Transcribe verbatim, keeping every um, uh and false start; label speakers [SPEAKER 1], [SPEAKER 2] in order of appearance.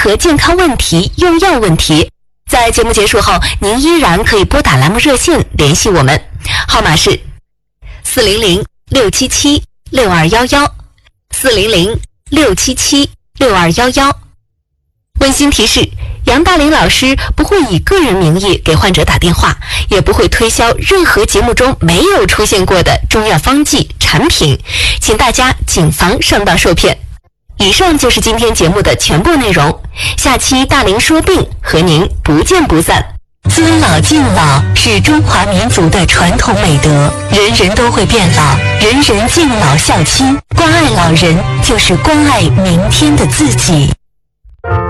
[SPEAKER 1] 何健康问题、用药问题。在节目结束后，您依然可以拨打栏目热线联系我们，号码是四零零六七七六二幺幺，四零零六七七六二幺幺。温馨提示，杨大林老师不会以个人名义给患者打电话，也不会推销任何节目中没有出现过的中药方剂产品，请大家谨防上当受骗。以上就是今天节目的全部内容，下期大林说病和您不见不散。尊老敬老是中华民族的传统美德，人人都会变老，人人敬老孝亲，关爱老人就是关爱明天的自己。